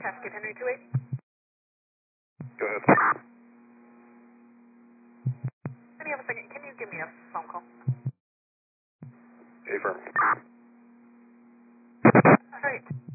Cascade Henry 280. Go ahead. Can you have a second? Can you give me a phone call? Affirm. All right.